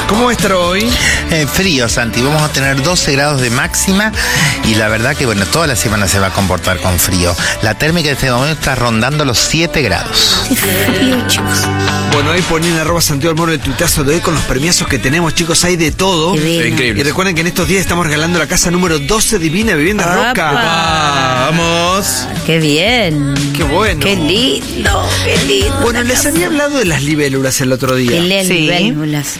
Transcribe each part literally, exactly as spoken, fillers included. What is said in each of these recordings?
¿Cómo va a estar hoy? Eh, frío, Santi. Vamos a tener doce grados de máxima y la verdad que, bueno, toda la semana se va a comportar con frío. La térmica de este momento está rondando los siete grados. Qué frío, chicos. Bueno, hoy ponen arroba Santiago Almoro el tuitazo de hoy con los premiazos que tenemos, chicos. Hay de todo. Increíble. Y recuerden que en estos días estamos regalando la casa número doce Divina Vivienda Apa. Roca. Ah, vamos. Qué bien. Qué bueno. Qué lindo, qué lindo. Bueno, les había hablado de las libélulas el otro día. Qué Sí. libélulas.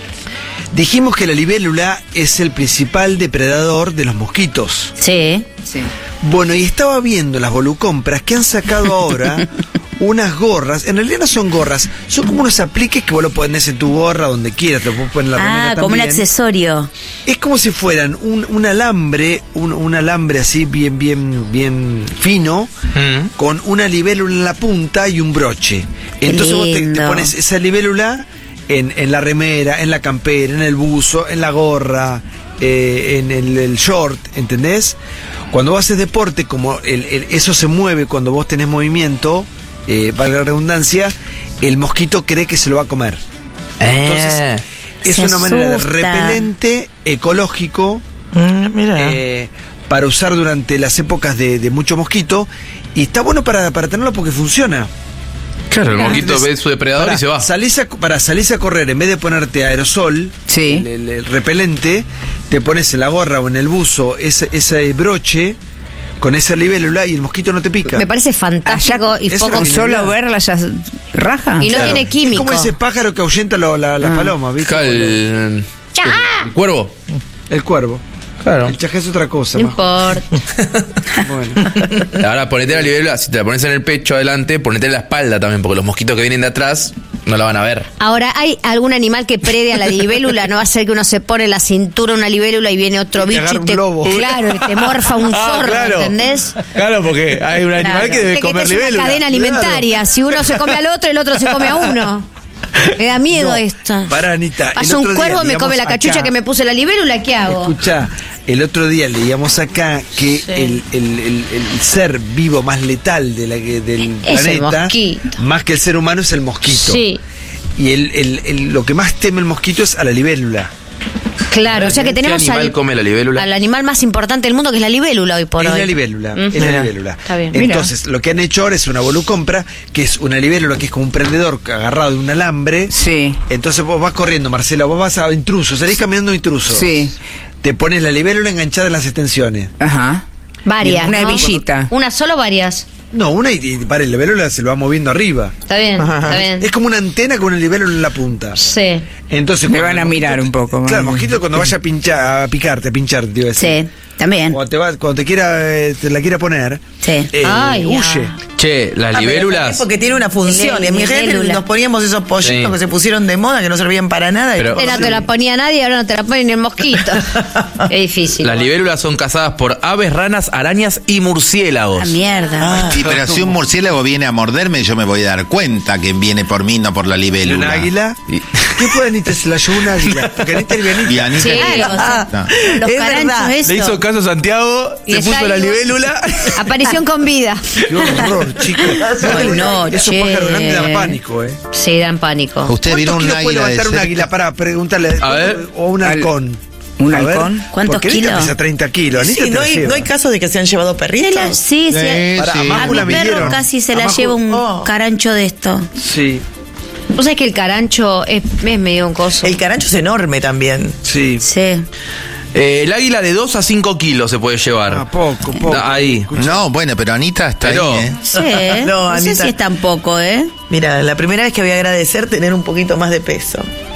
Dijimos que la libélula es el principal depredador de los mosquitos. Sí. Sí. Bueno, y estaba viendo las volucompras que han sacado ahora unas gorras. En realidad no son gorras, son como unos apliques que vos lo pones en tu gorra donde quieras, te lo puedes poner en la remera Ah, como un también. accesorio. Es como si fueran un, un alambre, un, un alambre así bien, bien, bien fino, Mm. con una libélula en la punta y un broche. Qué Entonces vos te, te lindo. pones esa libélula en, en la remera, en la campera, en el buzo, en la gorra, eh, en el, el short, ¿entendés? Cuando vos haces deporte, como el, el- eso se mueve cuando vos tenés movimiento, eh, valga la redundancia, el mosquito cree que se lo va a comer. Entonces, Eh. es Se una manera de asusta. repelente, ecológico, Mm, mira. eh, para usar durante las épocas de, de mucho mosquito. Y está bueno para, para tenerlo porque funciona. Claro, el mosquito Entonces, ve su depredador para, y se va. Salís a, para salís a correr, en vez de ponerte aerosol, Sí. el, el- el repelente, te pones en la gorra o en el buzo ese, ese broche con esa libélula y el mosquito no te pica. Me parece fantástico y es poco. una Solo verla ya raja. Y no Claro. tiene químico. Es como ese pájaro que ahahuyenta lo- la, la paloma, ¿viste? Acá el, el cuervo. El cuervo. Claro. El chajé es otra cosa. No más. importa. Bueno. Ahora ponete la libélula, si te la pones en el pecho adelante, ponete en la espalda también, porque los mosquitos que vienen de atrás no la van a ver. Ahora, ¿hay algún animal que prede a la libélula? No va a ser que uno se pone en la cintura una libélula y viene otro te bicho agarra y un te. lobo. Claro, y te morfa un Ah, zorro, claro. ¿entendés? Claro, porque hay un animal Claro. que debe Viste comer esta es una libélula. cadena alimentaria. Si uno se come al otro, el otro se come a uno. Me da miedo No, esto. pará, Anita, el Pasa otro un día cuervo, me leíamos come la cachucha acá- que me puse la libélula, ¿qué hago? Escucha, el otro día leíamos acá que Sí. el, el- el- el ser vivo más letal de la, que- del Es el planeta, mosquito. más que el ser humano, es el mosquito. Sí, Y el, el- el- lo que más teme el mosquito es a la libélula. claro. O sea que ¿Qué tenemos animal al, come la libélula? al animal más importante del mundo, que es la libélula hoy por es hoy. la libélula, Ujú. es la Mira. libélula. Está bien. Entonces, lo que han hecho ahora es una volucompra, que es una libélula que es como un prendedor agarrado de un alambre. Sí. Entonces vos vas corriendo, Marcela, vos vas a intruso, salís caminando intruso. Sí. Te pones la libélula enganchada en las extensiones. Ajá. Varias. Una ¿no? hebillita. ¿Una sola o varias? No, una y, y para el libélula se lo va moviendo arriba. Está bien, está bien. Es como una antena con el libélula en la punta. Sí. Entonces Me cuando van el a mirar un poco, Claro, el vamos. mosquito cuando vaya a pinchar, a picarte, a pincharte, te iba a decir. Sí, también. Cuando te, va, cuando te quiera, eh, te la quiera poner, Sí. eh, Ay, huye. ah. Che, las libélulas. Porque tiene una función. Lile- En mi gente libélula. nos poníamos esos pollitos Sí. que se pusieron de moda, que no servían para nada. y Pero- Antes no te la ponía nadie, ahora no te la pone ni el mosquito. Es difícil. Las libélulas son cazadas por aves, ranas, arañas y murciélagos. Ah, mierda. Sí, pero si un murciélago viene a morderme, yo me voy a dar cuenta que viene por mí, no por la ¿Y libélula. un águila? Y- ¿Qué puede Anita? Se la llevó un águila. Porque Anita es Y bianita. Anita- Sí, o sea, No. los Es caranchos, verdad. eso. Le hizo caso a Santiago, Y se está puso ahí la un- libélula. Aparición con vida. Qué horror, chicos. Ay, no, Esos che. pájaros grandes dan pánico, ¿eh? Sí, dan pánico. Usted vieron un ¿Cuántos kilos puede águila de levantar un cerca? águila? Para preguntarle. A ver. O un Al- halcón. ¿Un A ver, halcón? ¿Cuántos porque Anita kilos? pesa treinta kilos. Anita Sí, te no la hay, lleva. no hay caso de que se han llevado Se la- perritos. sí, sí. Sí, Para, sí. a A Macu mi la perro midieron. casi se A la Macu- lleva un Oh. carancho de esto. Sí, ¿Vos sabés que el carancho es, es medio un coso? El carancho es enorme también. sí. Sí. Eh, el águila de dos a cinco kilos se puede llevar. Ah, poco, poco. Da- Ahí. No, bueno, pero Anita está Pero- ahí, ¿eh? Sí, ¿eh? No, no, sé Anita. si es tan poco, ¿eh? Mira, la primera vez que voy a agradecer tener un poquito más de peso.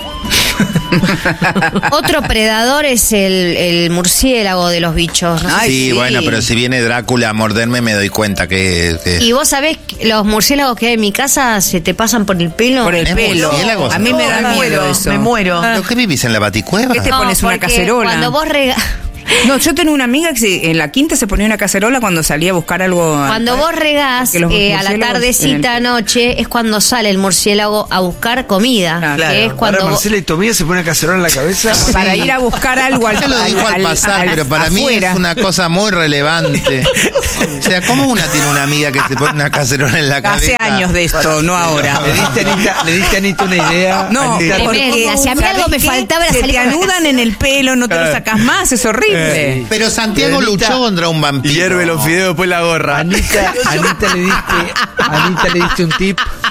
Otro predador es el, el murciélago de los bichos. No sé Ay, sí, sí. bueno, pero si viene Drácula a morderme me doy cuenta que... que- Y vos sabés que los murciélagos que hay en mi casa se te pasan por el pelo. Por el ¿Es pelo. murciélagos? A mí me da me miedo muero, eso. me muero. ¿Pero qué vivís en la baticueva? ¿Qué te pones una porque cacerola? Cuando vos rega- No, yo tenía una amiga que se- en la quinta se ponía una cacerola cuando salía a buscar algo. al- Cuando vos regás porque los eh, a la murciélagos tardecita en el- noche es cuando sale el murciélago a buscar comida. Claro. Que es Ahora cuando vos- Marcela y Tomía se pone una cacerola en la cabeza. Para ir a buscar algo al Ya lo dijo al pasar, pero para mí afuera. es una cosa muy relevante. O sea, ¿cómo una tiene una amiga que se pone una cacerola en la cabeza? Hace años de esto, no ahora. Le diste, Anita, le diste a Anita una idea. No, Anita, Tremendo. porque Si a mí ¿sabés algo me qué? faltaba era Se salir te con la anudan en el pelo, no te lo sacas más, es horrible. Pero Santiago Anita- luchó contra un vampiro. Hierve los fideos después la gorra. Anita, Anita le diste, Anita le diste un tip